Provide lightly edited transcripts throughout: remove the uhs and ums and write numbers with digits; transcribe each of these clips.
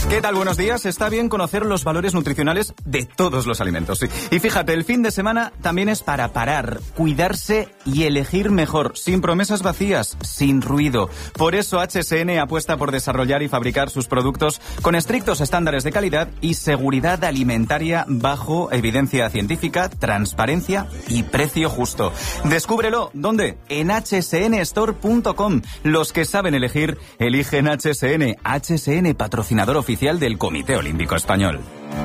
¿Qué tal? Buenos días. Está bien conocer los valores nutricionales de todos los alimentos, sí. Y fíjate, el fin de semana también es para parar, cuidarse y elegir mejor, sin promesas vacías, sin ruido. Por eso HSN apuesta por desarrollar y fabricar sus productos con estrictos estándares de calidad y seguridad alimentaria bajo evidencia científica, transparencia y precio justo. Descúbrelo. ¿Dónde? En hsnstore.com. Los que saben elegir, eligen HSN. HSN, patrocinador oficial del Comité Olímpico Español.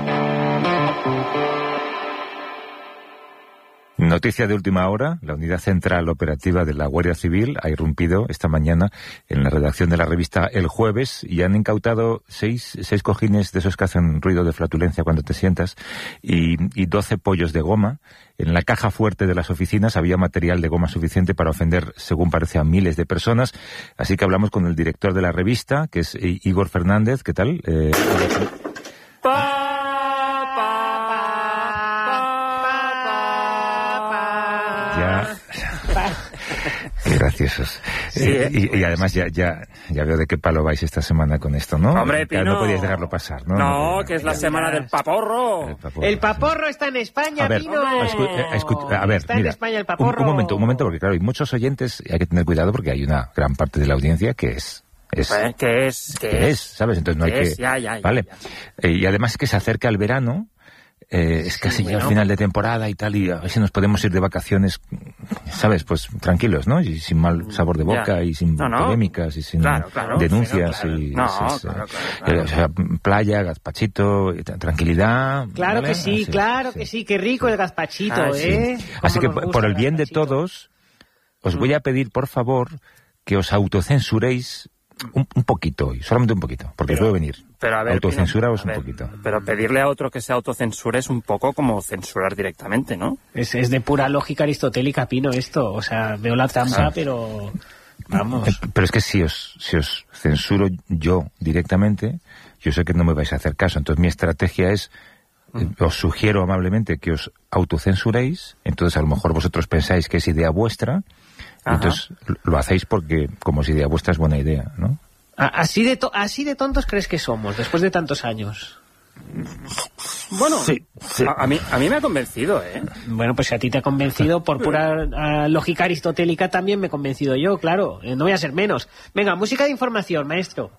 Noticia de última hora, la Unidad Central Operativa de la Guardia Civil ha irrumpido esta mañana en la redacción de la revista El Jueves y han incautado seis cojines de esos que hacen ruido de flatulencia cuando te sientas y 12 pollos de goma. En la caja fuerte de las oficinas había material de goma suficiente para ofender, según parece, a miles de personas. Así que hablamos con el director de la revista, que es Igor Fernández. ¿Qué tal? Ya. Qué graciosos. Sí, y además ya veo de qué palo vais esta semana con esto, ¿no? Hombre, Pino, no podíais dejarlo pasar, ¿no? No, que es la semana del paporro. El paporro está en España, Pino. A ver, está mira, en España el paporro. Un momento, porque claro, hay muchos oyentes, hay que tener cuidado porque hay una gran parte de la audiencia que es... ¿Qué es? ¿Sabes? Entonces no hay que... Ya. Vale. Y además es que se acerca el verano... es casi ya el final de temporada y tal, y a ver si nos podemos ir de vacaciones, ¿sabes? Pues tranquilos, ¿no? Y sin mal sabor de boca, y sin polémicas, y sin denuncias, claro. O sea, playa, gazpachito, tranquilidad. Claro, ¿vale? Claro que sí, qué rico el gazpachito, ¿eh? Sí. Así que por el bien de todos, os voy a pedir, por favor, que os autocensuréis un poquito hoy, solamente un poquito, porque os veo venir. Pero a ver, autocensuraos un poquito. Pero pedirle a otro que se autocensure es un poco como censurar directamente, ¿no? Es de pura lógica aristotélica, Pino, esto. O sea, veo la trampa, pero... Vamos. Pero es que si os censuro yo directamente, yo sé que no me vais a hacer caso. Entonces mi estrategia es, os sugiero amablemente que os autocensuréis. Entonces a lo mejor vosotros pensáis que es idea vuestra. Entonces lo hacéis porque como es idea vuestra es buena idea, ¿no? ¿Así de tontos crees que somos después de tantos años? Bueno, sí. A mí me ha convencido, ¿eh? Bueno, pues si a ti te ha convencido, por pura lógica aristotélica también me he convencido yo, claro. No voy a ser menos. Venga, música de información, maestro.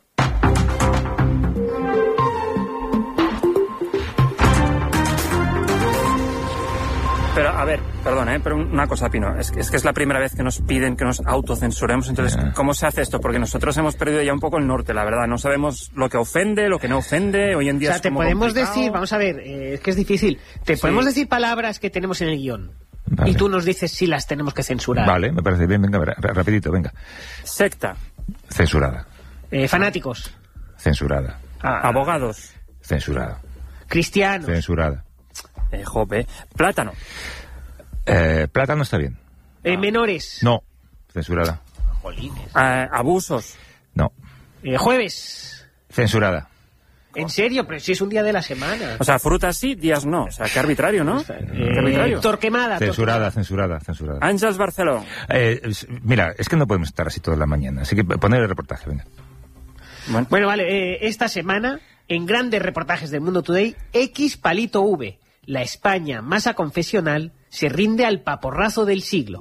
Pero, a ver, perdón, pero una cosa, Pino, es que es la primera vez que nos piden que nos autocensuremos, entonces, ¿cómo se hace esto? Porque nosotros hemos perdido ya un poco el norte, la verdad, no sabemos lo que ofende, lo que no ofende, hoy en día es como te podemos complicado. decir, vamos a ver, es que es difícil, podemos decir palabras que tenemos en el guión, y tú nos dices si las tenemos que censurar. Vale, me parece bien, venga, rapidito, venga. Secta. Censurada. Fanáticos. Censurada. Abogados. Censurada. Cristianos. Censurada. Jope. Plátano. Plátano está bien. Menores. No. Censurada. Jolines. Abusos. No. Jueves. Censurada. ¿En serio? Pero si es un día de la semana. O sea, frutas sí, días no. O sea, qué arbitrario, ¿no? Qué arbitrario. Torquemada. Censurada. Ángels Barceló. Mira, es que no podemos estar así toda la mañana. Así que poner el reportaje, venga. Bueno, vale. Esta semana, en grandes reportajes del Mundo Today, X palito V. La España masa confesional se rinde al paporrazo del siglo.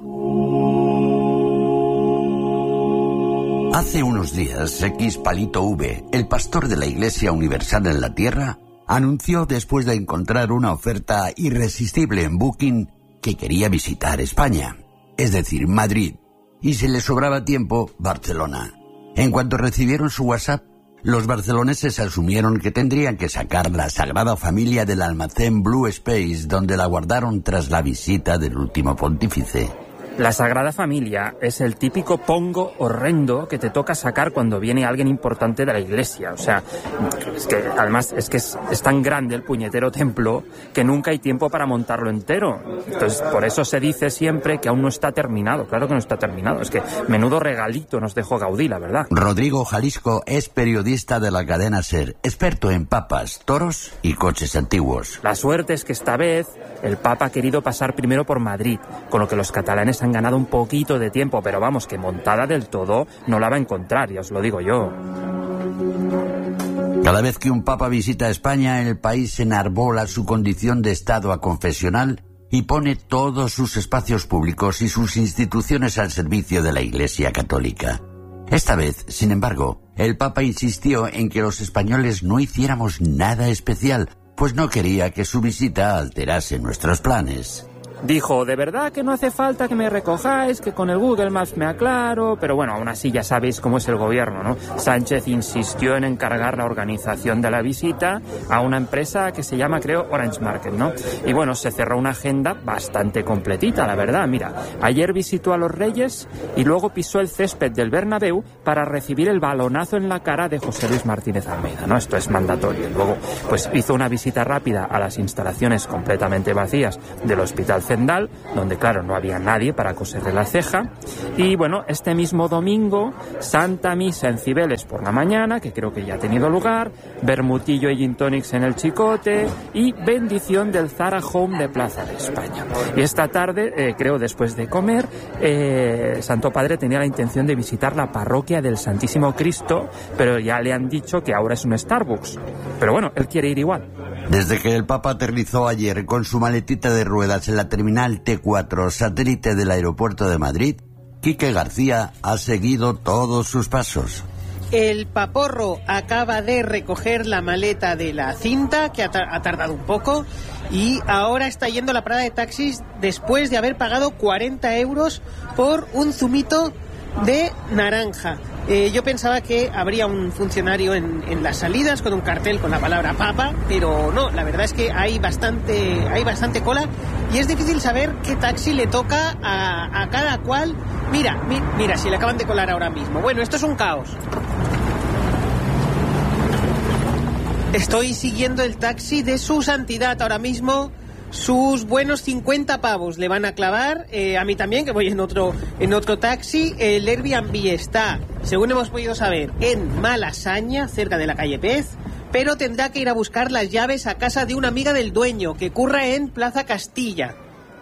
Hace unos días, X palito V, el pastor de la Iglesia Universal en la Tierra, anunció después de encontrar una oferta irresistible en Booking que quería visitar España, es decir, Madrid, y si le sobraba tiempo, Barcelona. En cuanto recibieron su WhatsApp, los barceloneses asumieron que tendrían que sacar la Sagrada Familia del almacén Blue Space, donde la guardaron tras la visita del último pontífice. La Sagrada Familia es el típico pongo horrendo que te toca sacar cuando viene alguien importante de la iglesia. O sea, es que además es tan grande el puñetero templo que nunca hay tiempo para montarlo entero. Entonces, por eso se dice siempre que aún no está terminado. Claro que no está terminado. Es que menudo regalito nos dejó Gaudí, la verdad. Rodrigo Jalisco es periodista de la cadena SER, experto en papas, toros y coches antiguos. La suerte es que esta vez el Papa ha querido pasar primero por Madrid, con lo que los catalanes han ganado un poquito de tiempo, pero vamos, que montada del todo no la va a encontrar, ya os lo digo yo. Cada vez que un papa visita España, el país enarbola su condición de Estado aconfesional y pone todos sus espacios públicos y sus instituciones al servicio de la Iglesia Católica. Esta vez, sin embargo, el Papa insistió en que los españoles no hiciéramos nada especial, pues no quería que su visita alterase nuestros planes. Dijo, de verdad que no hace falta que me recojáis, que con el Google Maps me aclaro, pero bueno, aún así ya sabéis cómo es el gobierno, ¿no? Sánchez insistió en encargar la organización de la visita a una empresa que se llama, creo, Orange Market, ¿no? Y bueno, se cerró una agenda bastante completita, la verdad. Mira, ayer visitó a los Reyes y luego pisó el césped del Bernabéu para recibir el balonazo en la cara de José Luis Martínez Almeida, ¿no? Esto es mandatorio. Luego, pues hizo una visita rápida a las instalaciones completamente vacías del Hospital Zendal, donde claro no había nadie para coserle la ceja. Y bueno, este mismo domingo, Santa Misa en Cibeles por la mañana, que creo que ya ha tenido lugar, bermutillo y gin tonics en el Chicote y bendición del Zara Home de Plaza de España. Y esta tarde, creo después de comer, Santo Padre tenía la intención de visitar la parroquia del Santísimo Cristo, pero ya le han dicho que ahora es un Starbucks. Pero bueno, él quiere ir igual. Desde que el Papa aterrizó ayer con su maletita de ruedas en la terminal T4, satélite del aeropuerto de Madrid, Quique García ha seguido todos sus pasos. El paporro acaba de recoger la maleta de la cinta, que ha tardado un poco, y ahora está yendo a la parada de taxis después de haber pagado 40 euros por un zumito de naranja. Yo pensaba que habría un funcionario en las salidas con un cartel con la palabra papa, pero no, la verdad es que hay bastante cola y es difícil saber qué taxi le toca a cada cual. Mira, si le acaban de colar ahora mismo. Bueno, esto es un caos. Estoy siguiendo el taxi de su santidad ahora mismo. Sus buenos 50 pavos le van a clavar, a mí también, que voy en otro taxi. El Airbnb está, según hemos podido saber, en Malasaña, cerca de la calle Pez, pero tendrá que ir a buscar las llaves a casa de una amiga del dueño, que curra en Plaza Castilla.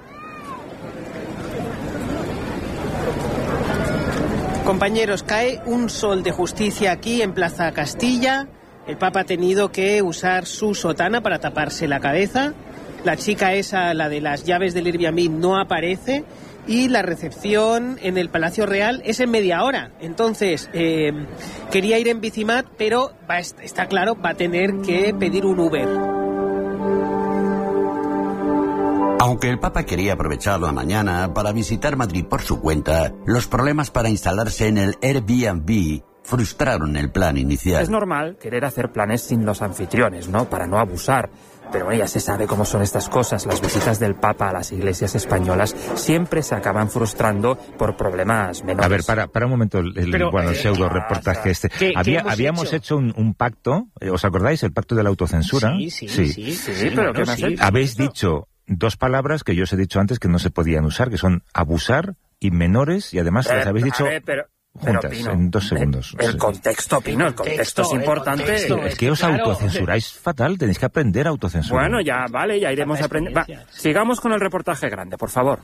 Compañeros, cae un sol de justicia aquí en Plaza Castilla. El Papa ha tenido que usar su sotana para taparse la cabeza. La chica esa, la de las llaves del Airbnb, no aparece y la recepción en el Palacio Real es en media hora. Entonces, quería ir en Bicimat, pero está claro, va a tener que pedir un Uber. Aunque el Papa quería aprovechar la mañana para visitar Madrid por su cuenta, los problemas para instalarse en el Airbnb frustraron el plan inicial. Es normal querer hacer planes sin los anfitriones, ¿no? Para no abusar. Pero bueno, ya se sabe cómo son estas cosas. Las visitas del Papa a las iglesias españolas siempre se acaban frustrando por problemas menores. A ver, para un momento el pseudo reportaje este. Habíamos hecho un pacto, ¿os acordáis? El pacto de la autocensura. Sí, pero ¿qué más? Habéis dicho dos palabras que yo os he dicho antes que no se podían usar, que son abusar y menores, y además las habéis dicho juntas, Pino, en 2 segundos. El contexto, Pino, el contexto es importante. Es que os autocensuráis fatal, tenéis que aprender a autocensurar. Bueno, ya iremos aprendiendo. Sigamos con el reportaje grande, por favor.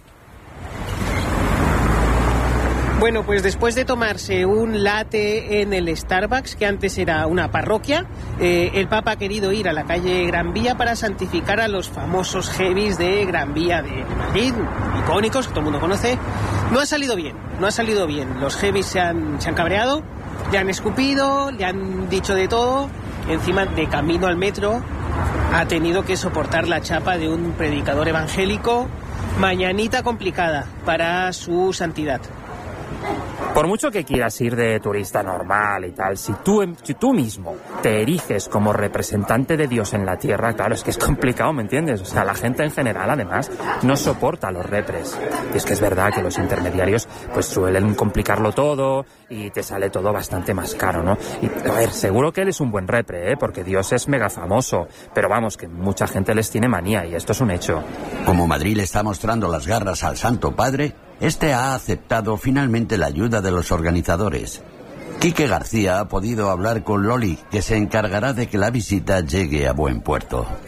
Bueno, pues después de tomarse un latte en el Starbucks, que antes era una parroquia, el Papa ha querido ir a la calle Gran Vía para santificar a los famosos heavies de Gran Vía de Madrid, icónicos, que todo el mundo conoce. No ha salido bien. Los heavies se han cabreado, le han escupido, le han dicho de todo. Encima, de camino al metro, ha tenido que soportar la chapa de un predicador evangélico. Mañanita complicada para su santidad. Por mucho que quieras ir de turista normal y tal, si tú mismo te eriges como representante de Dios en la tierra, claro, es que es complicado, ¿me entiendes? O sea, la gente en general, además, no soporta a los repres. Y es que es verdad que los intermediarios pues suelen complicarlo todo y te sale todo bastante más caro, ¿no? Y, a ver, seguro que él es un buen repre, porque Dios es mega famoso, pero vamos, que mucha gente les tiene manía y esto es un hecho. Como Madrid le está mostrando las garras al Santo Padre, este ha aceptado finalmente la ayuda de los organizadores. Quique García ha podido hablar con Loli, que se encargará de que la visita llegue a buen puerto.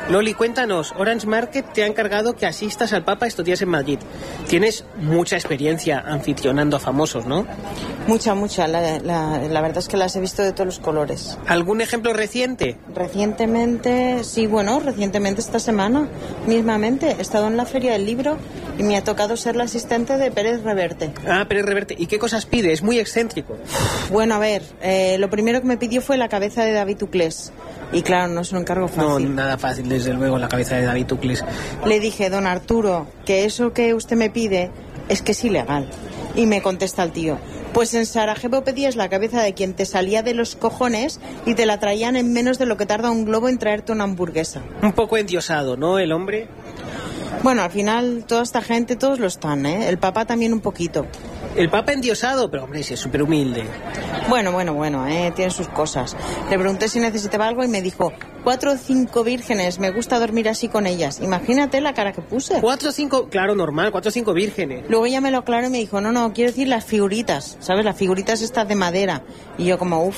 Loli, cuéntanos, Orange Market te ha encargado que asistas al Papa estos días en Madrid. Tienes mucha experiencia anfitrionando a famosos, ¿no? Mucha. La verdad es que las he visto de todos los colores. ¿Algún ejemplo reciente? Recientemente esta semana mismamente he estado en la Feria del Libro y me ha tocado ser la asistente de Pérez Reverte. Ah, Pérez Reverte. ¿Y qué cosas pide? Es muy excéntrico. Bueno, a ver, lo primero que me pidió fue la cabeza de David Uclés. Y claro, no es un encargo fácil. No, nada fácil, desde luego, la cabeza de David Uclés. Le dije, don Arturo, que eso que usted me pide es que es ilegal. Y me contesta el tío, pues en Sarajevo pedías la cabeza de quien te salía de los cojones y te la traían en menos de lo que tarda un globo en traerte una hamburguesa. Un poco endiosado, ¿no, el hombre? Bueno, al final toda esta gente, todos lo están, ¿eh? El Papa también un poquito. El Papa endiosado, pero hombre, sí, es súper humilde. Bueno, tiene sus cosas. Le pregunté si necesitaba algo y me dijo, 4 o 5 vírgenes, me gusta dormir así con ellas. Imagínate la cara que puse. 4 o 5, claro, normal, 4 o 5 vírgenes. Luego ella me lo aclaró y me dijo, no, quiero decir las figuritas, ¿sabes? Las figuritas estas de madera. Y yo como,